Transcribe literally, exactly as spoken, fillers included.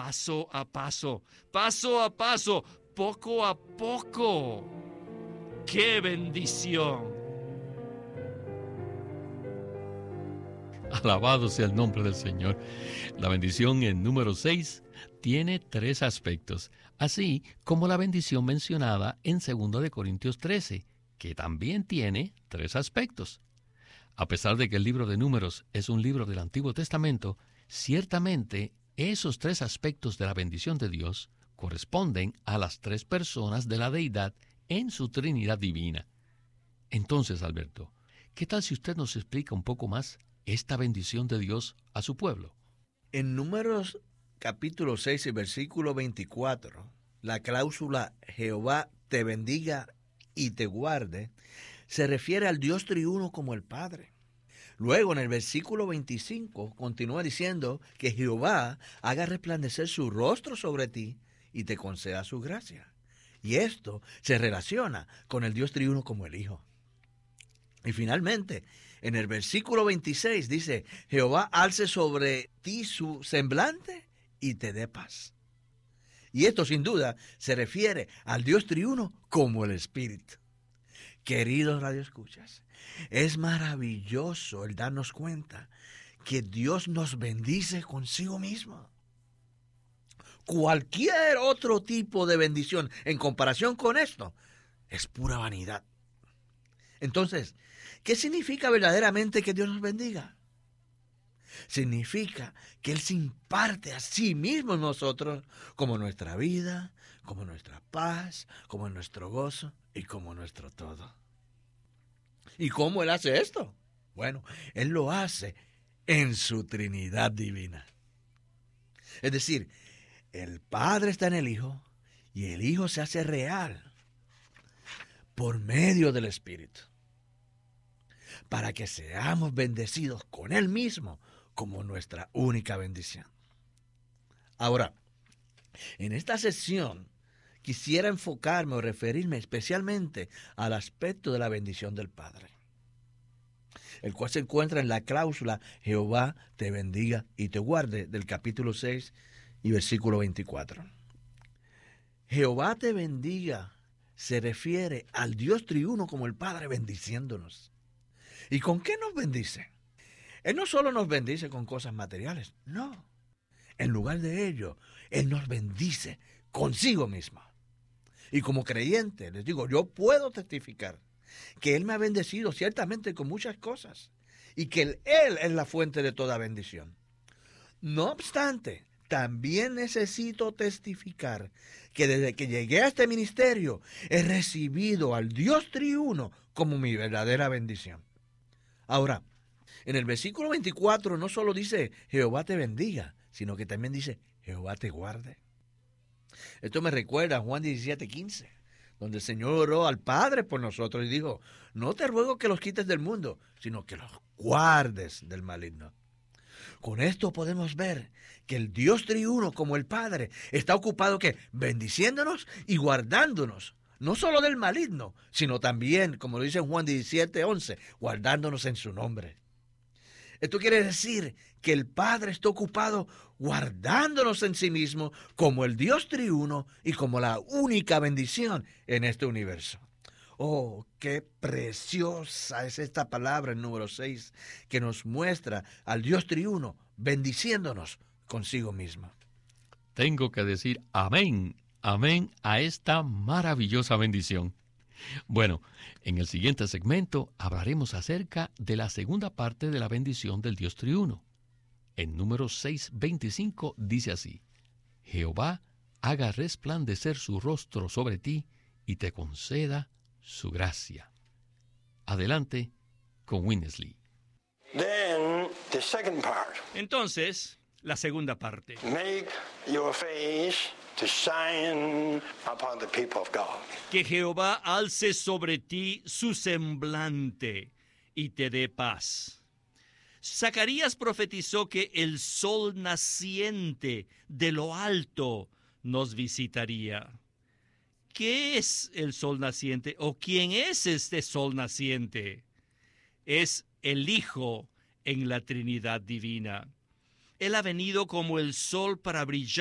paso a paso, paso a paso, poco a poco. ¡Qué bendición! Alabado sea el nombre del Señor. La bendición en número seis tiene tres aspectos, así como la bendición mencionada en dos de Corintios trece, que también tiene tres aspectos. A pesar de que el libro de Números es un libro del Antiguo Testamento, ciertamente esos tres aspectos de la bendición de Dios corresponden a las tres personas de la deidad en su Trinidad divina. Entonces, Alberto, ¿qué tal si usted nos explica un poco más esta bendición de Dios a su pueblo? En Números capítulo seis y versículo veinticuatro, la cláusula Jehová te bendiga y te guarde se refiere al Dios triuno como el Padre. Luego en el versículo veinticinco continúa diciendo que Jehová haga resplandecer su rostro sobre ti y te conceda su gracia. Y esto se relaciona con el Dios triuno como el Hijo. Y finalmente, en el versículo veintiséis dice, Jehová alce sobre ti su semblante y te dé paz. Y esto sin duda se refiere al Dios triuno como el Espíritu. Queridos radioescuchas, es maravilloso el darnos cuenta que Dios nos bendice consigo mismo. Cualquier otro tipo de bendición en comparación con esto es pura vanidad. Entonces, ¿qué significa verdaderamente que Dios nos bendiga? Significa que Él se imparte a sí mismo en nosotros como nuestra vida, como nuestra paz, como nuestro gozo y como nuestro todo. ¿Y cómo Él hace esto? Bueno, Él lo hace en su Trinidad divina. Es decir, el Padre está en el Hijo y el Hijo se hace real por medio del Espíritu, para que seamos bendecidos con Él mismo como nuestra única bendición. Ahora, en esta sesión quisiera enfocarme o referirme especialmente al aspecto de la bendición del Padre, el cual se encuentra en la cláusula Jehová te bendiga y te guarde del capítulo seis y versículo veinticuatro. Jehová te bendiga se refiere al Dios triuno como el Padre bendiciéndonos. ¿Y con qué nos bendice? Él no solo nos bendice con cosas materiales, no. En lugar de ello, Él nos bendice consigo mismo. Y como creyente, les digo, yo puedo testificar que Él me ha bendecido ciertamente con muchas cosas y que Él, Él es la fuente de toda bendición. No obstante, también necesito testificar que desde que llegué a este ministerio he recibido al Dios triuno como mi verdadera bendición. Ahora, en el versículo veinticuatro no solo dice Jehová te bendiga, sino que también dice Jehová te guarde. Esto me recuerda a Juan diecisiete quince, donde el Señor oró al Padre por nosotros y dijo, no te ruego que los quites del mundo, sino que los guardes del maligno. Con esto podemos ver que el Dios triuno como el Padre está ocupado que bendiciéndonos y guardándonos, no solo del maligno, sino también, como lo dice en Juan diecisiete once, guardándonos en su nombre. Esto quiere decir que el Padre está ocupado guardándonos en sí mismo como el Dios triuno y como la única bendición en este universo. Oh, qué preciosa es esta palabra en número seis, que nos muestra al Dios triuno bendiciéndonos consigo mismo. Tengo que decir amén, amén a esta maravillosa bendición. Bueno, en el siguiente segmento hablaremos acerca de la segunda parte de la bendición del Dios triuno. En número seis veinticinco dice así, Jehová haga resplandecer su rostro sobre ti y te conceda su gracia. Adelante con Winnesley. Then the second part. Entonces, la segunda parte. Make your face to shine upon the people of God. Que Jehová alce sobre ti su semblante y te dé paz. Zacarías profetizó que el sol naciente de lo alto nos visitaría. ¿Qué es el sol naciente o quién es este sol naciente? Es el Hijo en la Trinidad divina. Él ha venido como el sol para brillar